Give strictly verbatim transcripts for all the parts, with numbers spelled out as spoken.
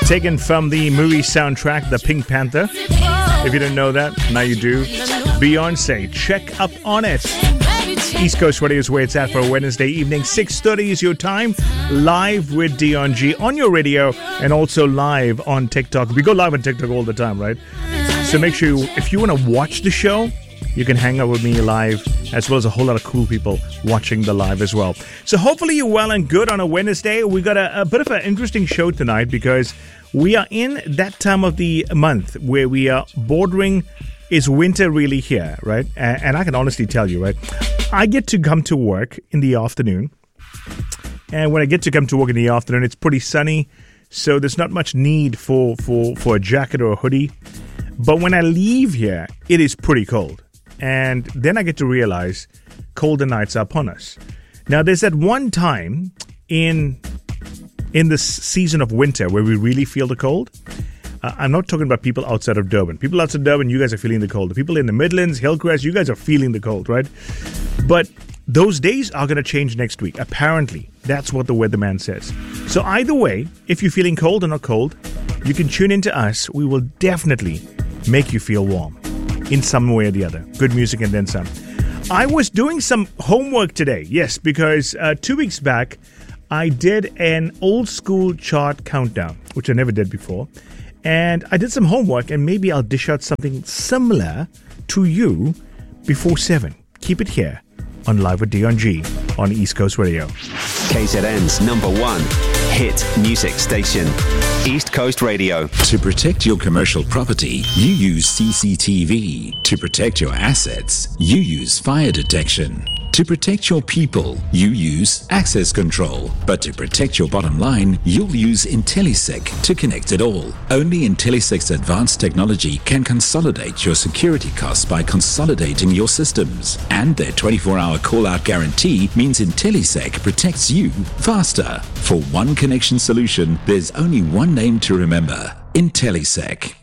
Taken from the movie soundtrack, The Pink Panther. If you didn't know that, now you do. Beyonce, Check Up On It. East Coast Radio is where it's at for a Wednesday evening. six thirty is your time. Live with Dion G on your radio and also live on TikTok. We go live on TikTok all the time, right? So make sure you, if you want to watch the show, you can hang out with me live, as well as a whole lot of cool people watching the live as well. So hopefully you're well and good on a Wednesday. We got a, a bit of an interesting show tonight because we are in that time of the month where we are bordering, is winter really here, right? And, and I can honestly tell you, right? I get to come to work in the afternoon. And when I get to come to work in the afternoon, it's pretty sunny. So there's not much need for, for, for a jacket or a hoodie. But when I leave here, it is pretty cold. And then I get to realize colder nights are upon us. Now, there's that one time in in this season of winter where we really feel the cold. Uh, I'm not talking about people outside of Durban. People outside of Durban, you guys are feeling the cold. The people in the Midlands, Hillcrest, you guys are feeling the cold, right? But those days are going to change next week. Apparently, that's what the weatherman says. So either way, if you're feeling cold or not cold, you can tune into us. We will definitely make you feel warm in some way or the other. Good music and then some. I was doing some homework today, yes, because uh, two weeks back, I did an old school chart countdown, which I never did before. And I did some homework, and maybe I'll dish out something similar to you before seven. Keep it here on Live with Dion G on East Coast Radio. K Z N's number one hit music station, East Coast Radio. To protect your commercial property, you use C C T V. To protect your assets, you use fire detection. To protect your people, you use access control. But to protect your bottom line, you'll use IntelliSec to connect it all. Only IntelliSec's advanced technology can consolidate your security costs by consolidating your systems. And their twenty-four hour call-out guarantee means IntelliSec protects you faster. For one connection solution, there's only one name to remember: IntelliSec.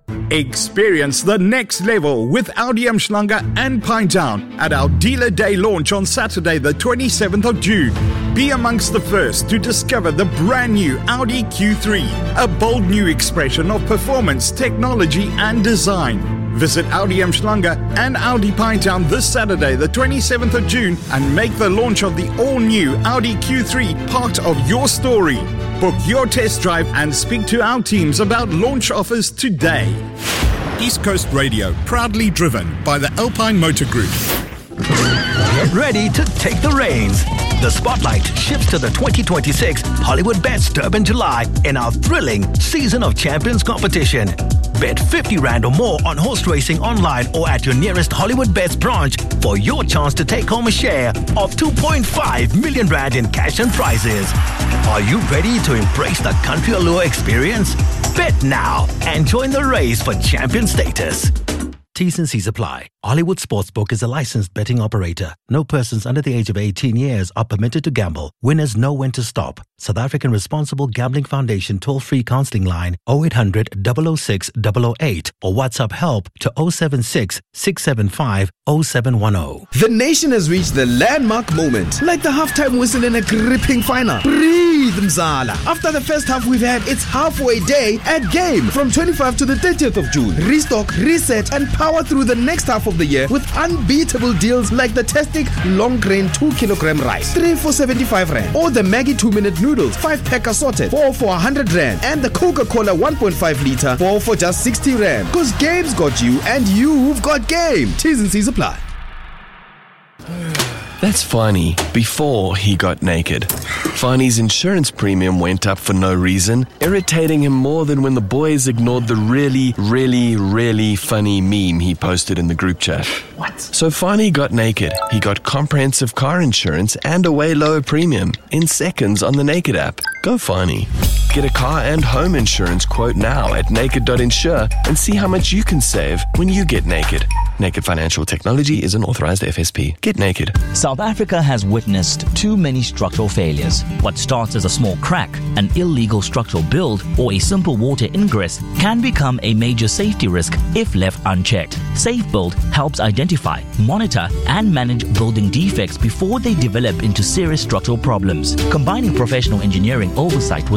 Experience the next level with Audi Umhlanga and Pinetown at our Dealer Day launch on Saturday the twenty-seventh of June. Be amongst the first to discover the brand new Audi Q three, a bold new expression of performance, technology and design. Visit Audi Umhlanga and Audi Pinetown this Saturday the twenty-seventh of June and make the launch of the all-new Audi Q three part of your story. Book your test drive and speak to our teams about launch offers today. East Coast Radio, proudly driven by the Alpine Motor Group. Get ready to take the reins. The spotlight shifts to the twenty twenty-six Hollywood Bets Durban July in our thrilling Season of Champions competition. Bet fifty rand or more on horse racing online or at your nearest Hollywood Bets branch for your chance to take home a share of two point five million rand in cash and prizes. Are you ready to embrace the country allure experience? Bet now and join the race for champion status. T's and C's apply. Hollywood Sportsbook is a licensed betting operator. No persons under the age of eighteen years are permitted to gamble. Winners know when to stop. South African Responsible Gambling Foundation toll-free counseling line oh eight hundred, double oh six, double oh eight or WhatsApp help to oh seven six, six seven five, oh seven one oh. The nation has reached the landmark moment. Like the halftime whistle in a gripping final. Breathe, Mzala. After the first half we've had, it's halfway day at Game from twenty-fifth to the thirtieth of June. Restock, reset and power through the next half of the year with unbeatable deals like the Testic long grain two kilogram rice, three for seventy-five rand, or the Maggie two minute noodles, five pack assorted, four for one hundred rand, and the Coca-Cola one point five liter, four for just sixty rand. Cause Game's got you and you've got Game. T's and C's apply. That's Fani before he got naked. Fani's insurance premium went up for no reason, irritating him more than when the boys ignored the really, really, really funny meme he posted in the group chat. What? So Fani got naked. He got comprehensive car insurance and a way lower premium in seconds on the Naked app. Go Fani. Get a car and home insurance quote now at naked dot insure and see how much you can save when you get naked. Naked Financial Technology is an authorized F S P. Get naked. South Africa has witnessed too many structural failures. What starts as a small crack, an illegal structural build, or a simple water ingress can become a major safety risk if left unchecked. SafeBuild helps identify, monitor, and manage building defects before they develop into serious structural problems. Combining professional engineering oversight with A I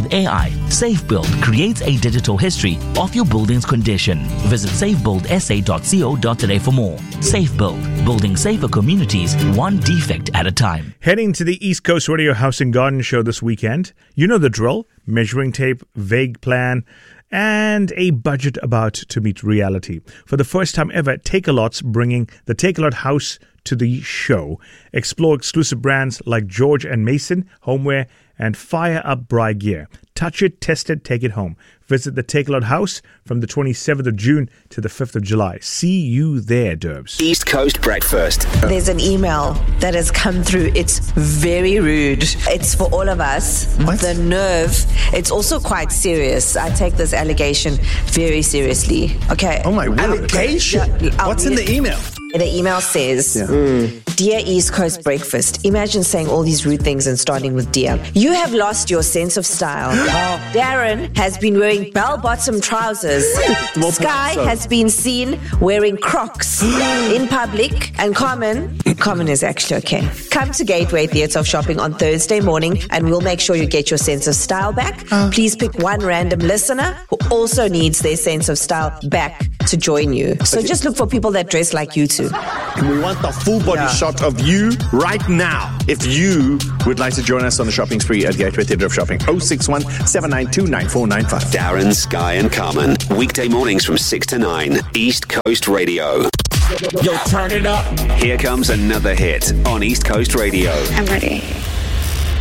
July. SafeBuild creates a digital history of your building's condition. Visit safe build s a dot co dot today for more. SafeBuild, building safer communities, one defect at a time. Heading to the East Coast Radio House and Garden Show this weekend. You know the drill. Measuring tape, vague plan, and a budget about to meet reality. For the first time ever, Takealot's bringing the Takealot House to the show. Explore exclusive brands like George and Mason, homeware, and fire up Bri gear. Touch it, test it, take it home. Visit the Takealot House from the twenty-seventh of June to the fifth of July. See you there, Derbs. East Coast Breakfast. There's an email that has come through. It's very rude. It's for all of us. What? The nerve. It's also quite serious. I take this allegation very seriously. Okay. Oh my word. Allegation? Yeah, What's in the email? The email says, Yeah. mm, Dear East Coast Breakfast, imagine saying all these rude things and starting with Dear. You have lost your sense of style. Darren has been wearing bell-bottom trousers. Sky has been seen wearing Crocs in public. And Common, Common is actually okay. Come to Gateway Theatre of Shopping on Thursday morning and we'll make sure you get your sense of style back. Please pick one random listener who also needs their sense of style back to join you. So just look for people that dress like you two. We want the full body yeah. shot of you right now. If you would like to join us on the shopping spree at Gateway Theatre of Shopping, oh six one, seven nine two, nine four nine five. Darren, Sky and Carmen. Weekday mornings from six to nine. East Coast Radio. Yo, turn it up. Here comes another hit on East Coast Radio. I'm ready.